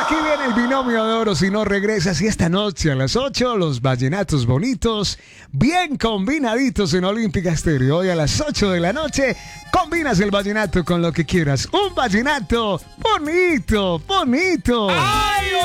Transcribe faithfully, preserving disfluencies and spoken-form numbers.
Aquí viene el binomio de oro si no regresas. Y esta noche a las ocho, los vallenatos bonitos, bien combinaditos en Olímpica Estéreo. Hoy a las ocho de la noche, combinas el vallenato con lo que quieras. Un vallenato bonito, bonito. ¡Ay!